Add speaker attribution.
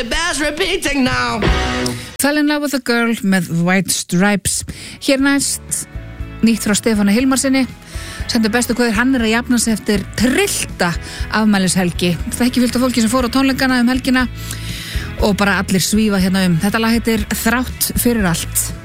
Speaker 1: it bears repeating now.
Speaker 2: Fell in love with a girl með White Stripes. Hér næst nýtt frá Stefáni Hilmarsinni. Sendur bestu kveður, hann að jafna sig eftir trillta afmælishelgi. Það ekki fylgt af fólki sem fór á tónleikana helgina og bara allir svífa hérna Þetta lag heitir Þrátt fyrir allt.